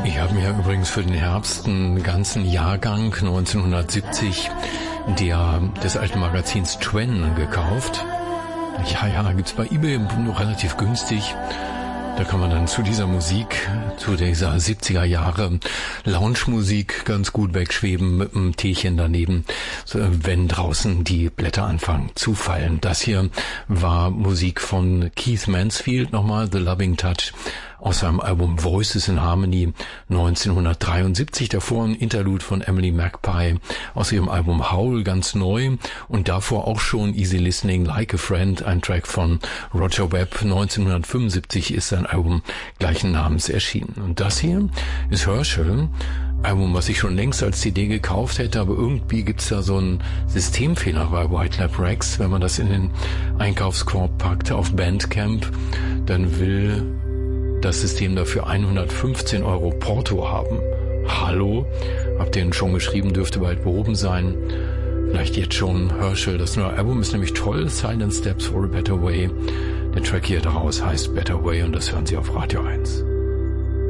Ich habe mir übrigens für den Herbst einen ganzen Jahrgang 1970 des alten Magazins Twen gekauft. Ja, gibt's bei eBay nur relativ günstig. Da kann man dann zu dieser Musik, zu dieser 70er Jahre Lounge-Musik ganz gut wegschweben mit einem Teechen daneben, wenn draußen die Blätter anfangen zu fallen. Das hier war Musik von Keith Mansfield, nochmal The Loving Touch, aus seinem Album Voices in Harmony 1973. Davor ein Interlude von Emily Magpie aus ihrem Album Howl, ganz neu. Und davor auch schon Easy Listening, Like a Friend, ein Track von Roger Webb. 1975 ist sein Album gleichen Namens erschienen. Und das hier ist Herschel, Album, was ich schon längst als CD gekauft hätte, aber irgendwie gibt's da so einen Systemfehler bei White Lab Rex. Wenn man das in den Einkaufskorb packt auf Bandcamp, dann will das System dafür 115 € Porto haben. Hallo? Habt ihr ihn schon geschrieben, dürfte bald behoben sein. Vielleicht jetzt schon. Herschel, das neue Album ist nämlich toll. Silent Steps for a Better Way. Der Track hier daraus heißt Better Way und das hören Sie auf Radio 1.